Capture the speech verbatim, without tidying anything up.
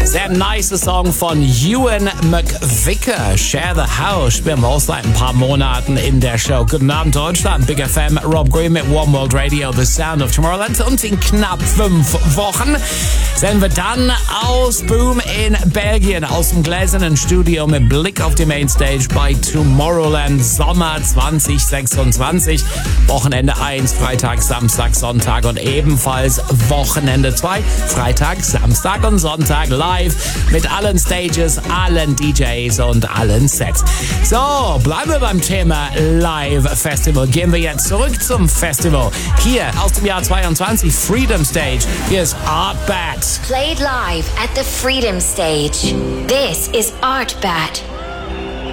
Sehr nice Song von Ewan McVicker. Share the House spielen wir auch seit ein paar Monaten in der Show. Guten Abend Deutschland, Big F M, Rob Green mit One World Radio, The Sound of Tomorrowland. Und in knapp fünf Wochen senden wir dann aus Boom in Belgien, aus dem gläsernen Studio mit Blick auf die Mainstage bei Tomorrowland Sommer zwanzig sechsundzwanzig. Wochenende eins, Freitag, Samstag, Sonntag und ebenfalls Wochenende zwei, Freitag, Samstag und Sonntag live mit allen Stages, allen D Js und allen Sets. So, bleiben wir beim Thema Live Festival. Gehen wir jetzt zurück zum Festival. Hier aus dem Jahr zweiundzwanzig, Freedom Stage. Hier ist Art Bat. Played live at the Freedom Stage. This is Art Bat.